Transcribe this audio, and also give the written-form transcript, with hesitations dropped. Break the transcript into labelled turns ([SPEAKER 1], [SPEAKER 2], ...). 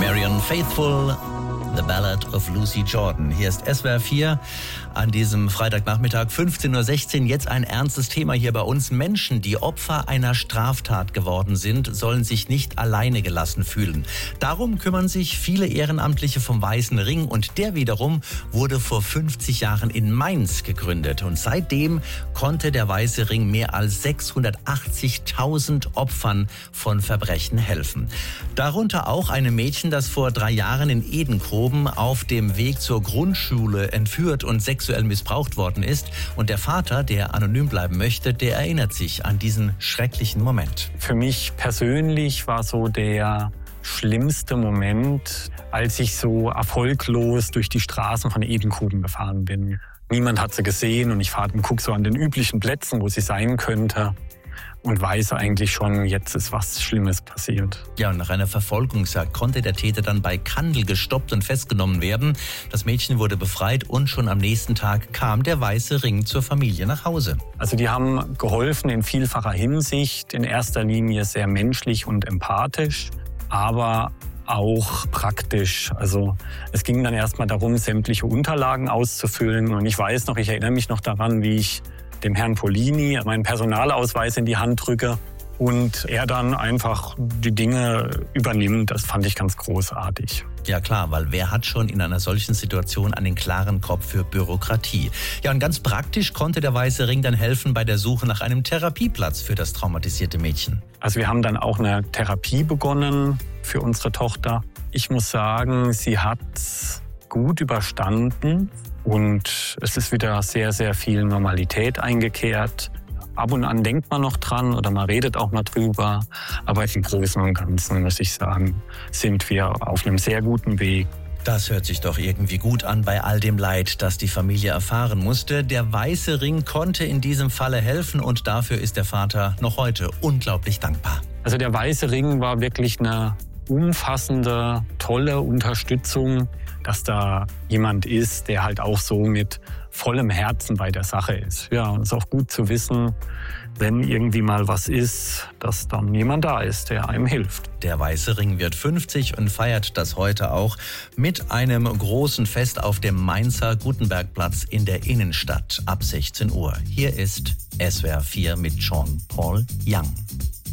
[SPEAKER 1] Marianne Faithfull, The Ballad of Lucy Jordan. Hier ist SWR 4 an diesem Freitagnachmittag 15:16 Uhr. Jetzt ein ernstes Thema hier bei uns. Menschen, die Opfer einer Straftat geworden sind, sollen sich nicht alleine gelassen fühlen. Darum kümmern sich viele Ehrenamtliche vom Weißen Ring und der wiederum wurde vor 50 Jahren in Mainz gegründet. Und seitdem konnte der Weiße Ring mehr als 680.000 Opfern von Verbrechen helfen. Darunter auch einem Mädchen, das vor 3 Jahren in Edenkoben auf dem Weg zur Grundschule entführt und sexuell missbraucht worden ist. Und der Vater, der anonym bleiben möchte, der erinnert sich an diesen schrecklichen Moment.
[SPEAKER 2] Für mich persönlich war so der schlimmste Moment, als ich so erfolglos durch die Straßen von Edenkoben gefahren bin. Niemand hat sie gesehen und ich gucke so an den üblichen Plätzen, wo sie sein könnte. Und weiß eigentlich schon, jetzt ist was Schlimmes passiert.
[SPEAKER 1] Ja, und nach einer Verfolgungsjagd konnte der Täter dann bei Kandel gestoppt und festgenommen werden. Das Mädchen wurde befreit und schon am nächsten Tag kam der Weiße Ring zur Familie nach Hause.
[SPEAKER 2] Also die haben geholfen in vielfacher Hinsicht, in erster Linie sehr menschlich und empathisch, aber auch praktisch. Also es ging dann erstmal darum, sämtliche Unterlagen auszufüllen. Und ich erinnere mich noch daran, wie ich dem Herrn Polini meinen Personalausweis in die Hand drücke und er dann einfach die Dinge übernimmt. Das fand ich ganz großartig.
[SPEAKER 1] Ja klar, weil wer hat schon in einer solchen Situation einen klaren Kopf für Bürokratie? Ja, und ganz praktisch konnte der Weiße Ring dann helfen bei der Suche nach einem Therapieplatz für das traumatisierte Mädchen.
[SPEAKER 2] Also wir haben dann auch eine Therapie begonnen für unsere Tochter. Ich muss sagen, sie hat's gut überstanden. Und es ist wieder sehr, sehr viel Normalität eingekehrt. Ab und an denkt man noch dran oder man redet auch mal drüber. Aber im Großen und Ganzen, muss ich sagen, sind wir auf einem sehr guten Weg.
[SPEAKER 1] Das hört sich doch irgendwie gut an bei all dem Leid, das die Familie erfahren musste. Der Weiße Ring konnte in diesem Falle helfen und dafür ist der Vater noch heute unglaublich dankbar.
[SPEAKER 2] Also der Weiße Ring war wirklich eine umfassende, tolle Unterstützung, dass da jemand ist, der halt auch so mit vollem Herzen bei der Sache ist. Ja, und es ist auch gut zu wissen, wenn irgendwie mal was ist, dass dann jemand da ist, der einem hilft.
[SPEAKER 1] Der Weiße Ring wird 50 und feiert das heute auch mit einem großen Fest auf dem Mainzer Gutenbergplatz in der Innenstadt ab 16 Uhr. Hier ist SWR 4 mit Jean-Paul Young.